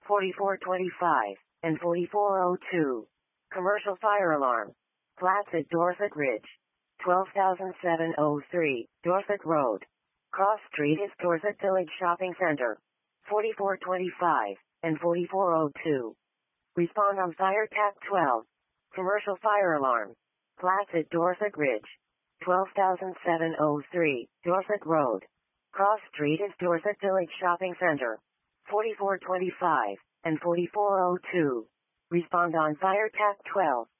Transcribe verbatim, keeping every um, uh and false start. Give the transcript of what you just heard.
forty-four twenty-five, and forty-four oh two. Commercial fire alarm. Flats at Dorset Ridge. twelve thousand seven hundred three, Dorset Road. Cross Street is Dorset Village Shopping Center. forty-four twenty-five, and forty-four oh two. Respond on fire tap twelve. Commercial fire alarm. Flats at Dorset Ridge. twelve thousand seven hundred three, Dorset Road. Cross Street is Dorset Village Shopping Center. forty-four twenty-five, and forty-four oh two. Respond on fire tap twelve.